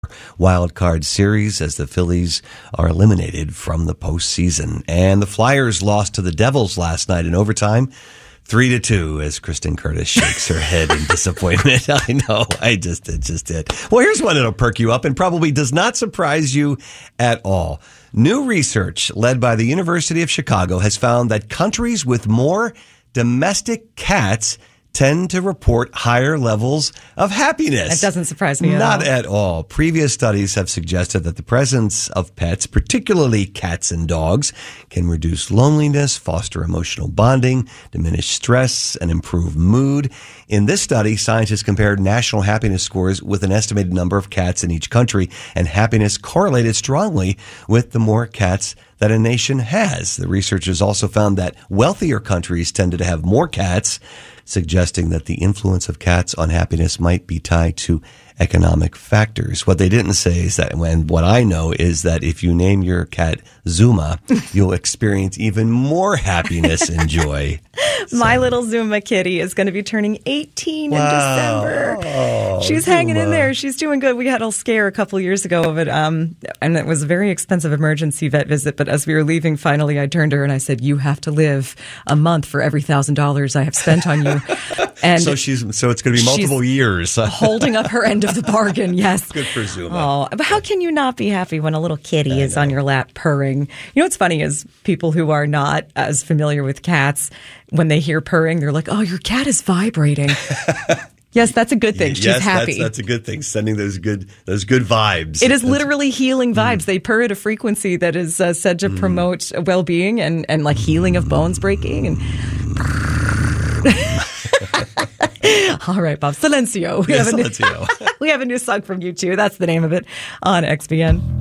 wild card series as the Phillies are eliminated from the postseason. And the Flyers lost to the Devils last night in overtime, 3-2, as Kristen Curtis shakes her head in disappointment. I know, it just did. Well, here's one that'll perk you up and probably does not surprise you at all. New research led by the University of Chicago has found that countries with more domestic cats tend to report higher levels of happiness. It doesn't surprise me at all. Not at all. Previous studies have suggested that the presence of pets, particularly cats and dogs, can reduce loneliness, foster emotional bonding, diminish stress, and improve mood. In this study, scientists compared national happiness scores with an estimated number of cats in each country, and happiness correlated strongly with the more cats that a nation has. The researchers also found that wealthier countries tended to have more cats, suggesting that the influence of cats on happiness might be tied to economic factors. What they didn't say is that, what I know is that if you name your cat Zuma, you'll experience even more happiness and joy. My little Zuma kitty is going to be turning 18 in December. She's hanging in there. She's doing good. We had a scare a couple years ago of it, and it was a very expensive emergency vet visit. But as we were leaving, finally, I turned to her and I said, "You have to live a month for every $1,000 I have spent on you." And so it's going to be multiple years. Holding up her end of the bargain, yes. Good for Zuma. Oh, but how can you not be happy when a little kitty is on your lap purring? You know what's funny is people who are not as familiar with cats, when they hear purring, they're like, "Oh, your cat is vibrating." Yes, that's a good thing. She's happy. That's a good thing. Sending those good vibes. It is literally healing vibes. They purr at a frequency that is said to promote well-being and like healing of bones breaking. And all right, Bob. Silencio. We have a new song from U2. That's the name of it on XBN.